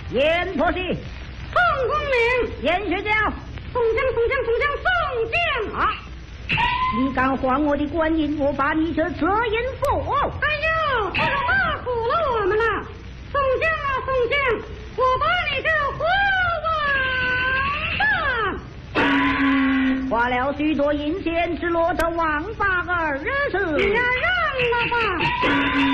严婆媳， 宋公明， 严学长， 宋江啊！ 你敢还我的官银，我把你这责淫妇！ 哎呦，这个大苦了我们了！宋江啊，宋江，我把你这活王八！ 花了许多银钱，只落得王八二字。 你呀，让了吧！